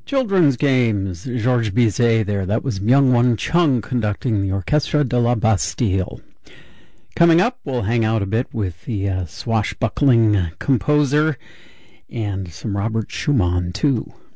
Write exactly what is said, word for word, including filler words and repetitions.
Children's Games, Georges Bizet there. That was Myung Won Chung conducting the Orchestre de la Bastille. Coming up, we'll hang out a bit with the uh, swashbuckling composer and some Robert Schumann, too.